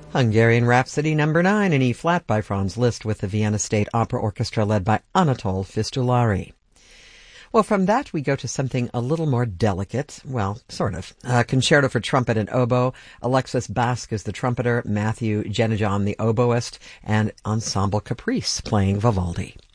Hungarian Rhapsody number 9 in E-flat by Franz Liszt with the Vienna State Opera Orchestra led by Anatol Fistulari. Well, from that we go to something a little more delicate. Well, sort of. Concerto for trumpet and oboe. Alexis Basque is the trumpeter, Matthew Genejon the oboist, and Ensemble Caprice playing Vivaldi.